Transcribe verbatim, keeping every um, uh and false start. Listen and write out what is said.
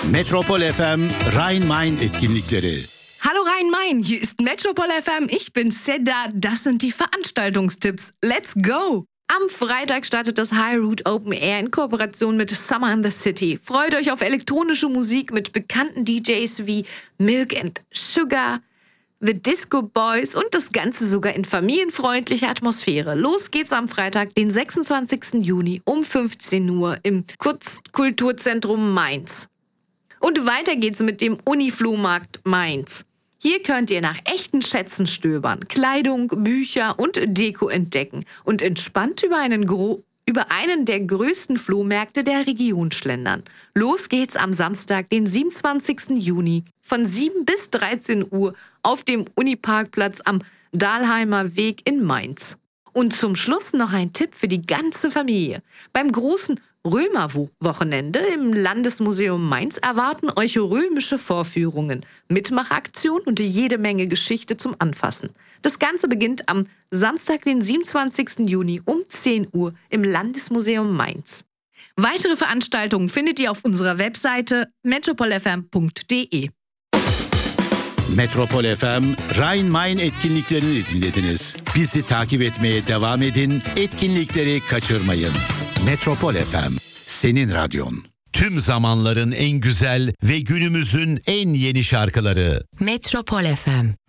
Metropol F M Rhein-Main etkinlikleri. Hallo Rhein-Main, hier ist Metropol F M, ich bin Seda, das sind die Veranstaltungstipps. Let's go! Am Freitag startet das High Root Open Air in Kooperation mit Summer in the City. Freut euch auf elektronische Musik mit bekannten D Js wie Milk and Sugar, The Disco Boys und das Ganze sogar in familienfreundlicher Atmosphäre. Los geht's am Freitag, den sechsundzwanzigsten Juni um fünfzehn Uhr im Kunstkulturzentrum Mainz. Und weiter geht's mit dem Uni-Flohmarkt Mainz. Hier könnt ihr nach echten Schätzen stöbern, Kleidung, Bücher und Deko entdecken und entspannt über einen, Gro- über einen der größten Flohmärkte der Region schlendern. Los geht's am Samstag, den siebenundzwanzigsten Juni von sieben bis dreizehn Uhr auf dem Uniparkplatz am Dahlheimer Weg in Mainz. Und zum Schluss noch ein Tipp für die ganze Familie. Beim großen Römerwochenende im Landesmuseum Mainz erwarten euch römische Vorführungen, Mitmachaktionen und jede Menge Geschichte zum Anfassen. Das Ganze beginnt am Samstag, den siebenundzwanzigsten Juni um zehn Uhr im Landesmuseum Mainz. Weitere Veranstaltungen findet ihr auf unserer Webseite metropol f m punkt d e. Metropol F M Rhein-Main etkinliklerini dinlediniz. Bizi takip etmeye devam edin, etkinlikleri kaçırmayın. Metropol F M, senin radyon. Tüm zamanların en güzel ve günümüzün en yeni şarkıları. Metropol F M.